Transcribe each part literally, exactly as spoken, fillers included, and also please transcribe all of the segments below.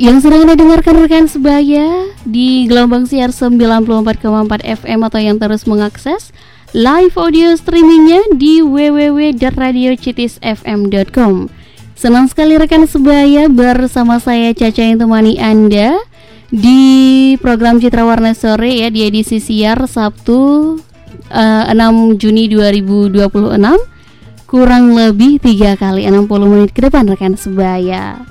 Yang sedang Anda dengarkan rekan sebaya di gelombang siar sembilan puluh empat koma empat F M atau yang terus mengakses live audio streamingnya di w w w dot radio citis f m dot com. Senang sekali rekan sebaya bersama saya Caca yang temani Anda di program Citra Warna Sore ya, di edisi siar Sabtu uh, enam Juni dua ribu dua puluh enam, kurang lebih tiga kali enam puluh menit ke depan rekan sebaya.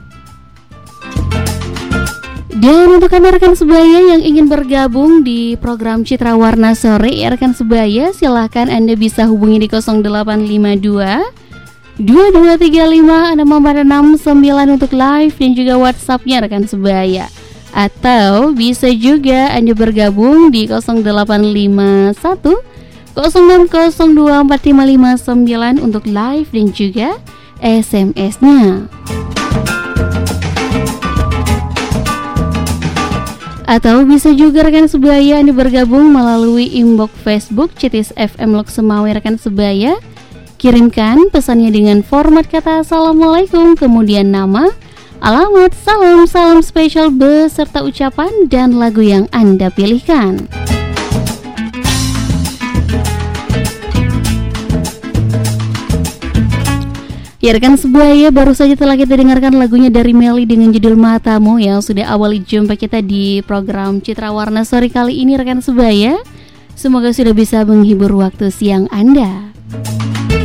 Dan untuk Anda rekan sebaya yang ingin bergabung di program Citra Warna Sore ya rekan sebaya, silahkan Anda bisa hubungi di nol delapan lima dua dua dua tiga lima enam empat enam sembilan untuk live dan juga WhatsApp-nya rekan sebaya. Atau bisa juga Anda bergabung di nol delapan lima satu nol enam nol dua empat lima lima sembilan untuk live dan juga S M S-nya. Atau bisa juga rekan sebaya Anda bergabung melalui inbox Facebook Citis F M Lok Semawe rekan sebaya. Kirimkan pesannya dengan format kata Assalamualaikum, kemudian nama, alamat, salam, salam spesial beserta ucapan dan lagu yang Anda pilihkan. Ya rekan sebaya, baru saja telah kita dengarkan lagunya dari Melly dengan judul Matamu yang sudah awali jumpa kita di program Citra Warna Sore kali ini rekan sebaya. Semoga sudah bisa menghibur waktu siang Anda.